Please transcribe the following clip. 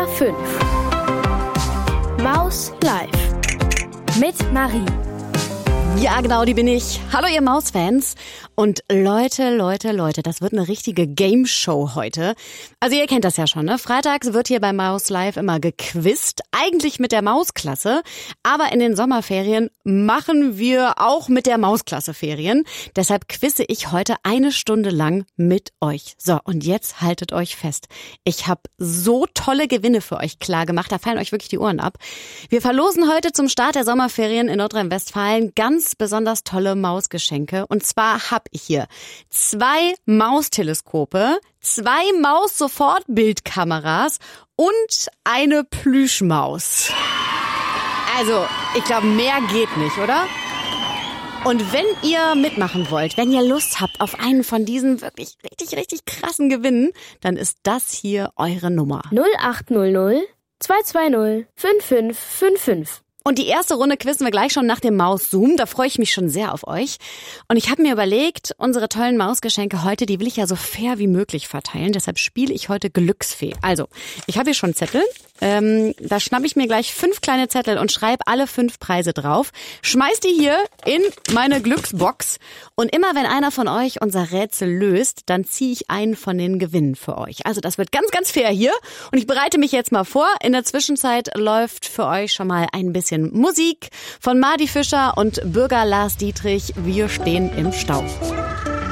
Nummer 5. Maus Live. Mit Marie. Ja, genau, die bin ich. Hallo ihr Mausfans. Und Leute, das wird eine richtige Game-Show heute. Also ihr kennt das ja schon, ne? Freitags wird hier bei Maus Live immer gequizt, eigentlich mit der Mausklasse. Aber in den Sommerferien machen wir auch mit der Mausklasse Ferien. Deshalb quizze ich heute 1 Stunde lang mit euch. So, und jetzt haltet euch fest. Ich habe so tolle Gewinne für euch klar gemacht, da fallen euch wirklich die Ohren ab. Wir verlosen heute zum Start der Sommerferien in Nordrhein-Westfalen ganz besonders tolle Mausgeschenke. Und zwar habe ich hier 2 Mausteleskope, 2 Maus-Sofortbildkameras und eine Plüschmaus. Also, ich glaube, mehr geht nicht, oder? Und wenn ihr mitmachen wollt, wenn ihr Lust habt auf einen von diesen wirklich richtig krassen Gewinnen, dann ist das hier eure Nummer. 0800 220 5555. Und die erste Runde quizzen wir gleich schon nach dem Maus-Zoom. Da freue ich mich schon sehr auf euch. Und ich habe mir überlegt, unsere tollen Mausgeschenke heute, die will ich ja so fair wie möglich verteilen. Deshalb spiele ich heute Glücksfee. Also, ich habe hier schon Zettel. Da schnappe ich mir gleich 5 kleine Zettel und schreibe alle 5 Preise drauf. Schmeiß die hier in meine Glücksbox. Und immer wenn einer von euch unser Rätsel löst, dann ziehe ich einen von den Gewinnen für euch. Also das wird ganz fair hier. Und ich bereite mich jetzt mal vor. In der Zwischenzeit läuft für euch schon mal ein bisschen Musik von Madi Fischer und Bürger Lars Dietrich. Wir stehen im Stau.